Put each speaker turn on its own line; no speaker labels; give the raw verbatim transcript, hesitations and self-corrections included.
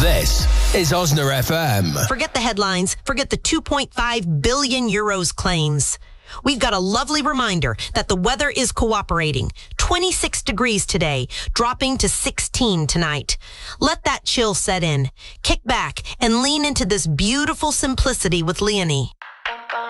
This is Osna F M.
Forget the headlines. Forget the two point five billion euros claims. We've got a lovely reminder that the weather is cooperating. twenty-six degrees today, dropping to sixteen tonight. Let that chill set in. Kick back and lean into this beautiful simplicity with Leonie.